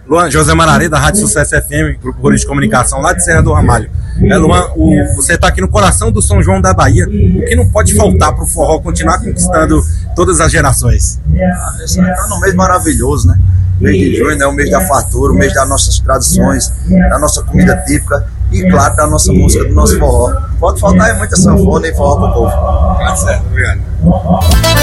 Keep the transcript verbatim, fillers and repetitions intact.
Luan, José Mararê, da Rádio Sucesso F M, Grupo Rural de Comunicação, lá de Serra do Ramalho. É, Luan, o, você está aqui no coração do São João da Bahia. O que não pode faltar para o forró continuar conquistando todas as gerações? Ah, está num mês maravilhoso, né? O mês de junho é o mês da fartura, o mês das nossas tradições, da nossa comida típica e, claro, da nossa música, do nosso forró. Pode faltar é muita sanfona e forró pro povo. Tá certo, obrigado.